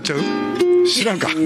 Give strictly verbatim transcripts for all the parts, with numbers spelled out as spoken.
っちゃう？知らんか。もう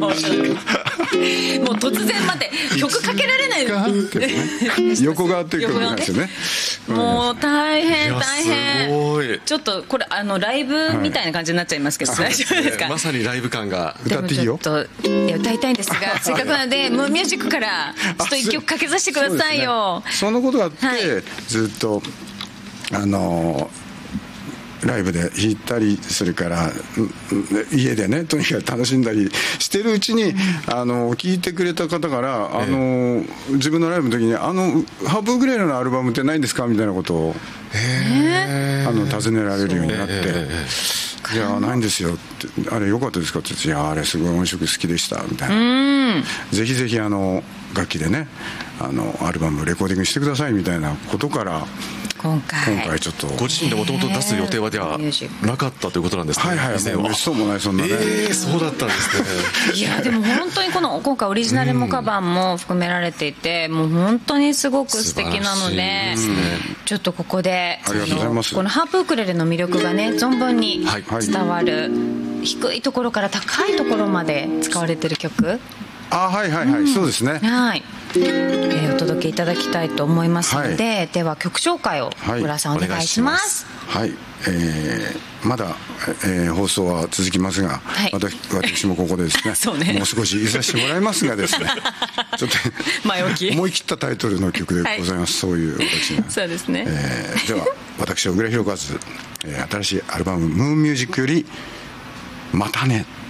突然待って曲かけられないの横側っていう曲なんですよね。 もう大変大変。 すごい。 ちょっとこれあのライブみたいな感じになっちゃいますけど、はい、大丈夫ですか？ まさにライブ感が。 歌っていいよ。 ちょっといや歌いたいんですがせっかくなのでムーンミュージックからちょっと一曲かけさせてくださいよ。 そ, ね、そのことがあって、はい、ずっとあのライブで弾いたりするから家でねとにかく楽しんだりしてるうちに、うん、あの聞いてくれた方からあの、えー、自分のライブの時にあのハープウクレレのアルバムってないんですかみたいなことを、えー、あの尋ねられるようになって、えー、いやないんですよってあれ良かったですかって言っていやあれすごい音色好きでしたみたいな、うん、ぜひぜひあの楽器でねあのアルバムレコーディングしてくださいみたいなことから今回, 今回ちょっとご自身でもともと出す予定はではなかったということなんですね。 はいはい、もう嬉しそうもないそんなね、 えー、そうだったんですね。 いやでも本当にこの今回オリジナルもカバンも含められていて、もう本当にすごく素敵なの で, で、ね、ちょっとここでありがとうございます。 このハープウクレレの魅力がね存分に伝わる、はい、低いところから高いところまで使われてる曲、 あはいはいはい、うん、そうですね、 はい、えー、お届けいただきたいと思いますので、はい、では曲紹介を浦さんお願いします。 はい、えー、まだ、えー、放送は続きますが、はい、私, 私もここでですねそうねもう少しいさせてもらいますがですねちょっと前置き思い切ったタイトルの曲でございます、はい、そういう形がそうですね、 えー、では私小倉弘和、えー、新しいアルバムムーンミュージックよりまたね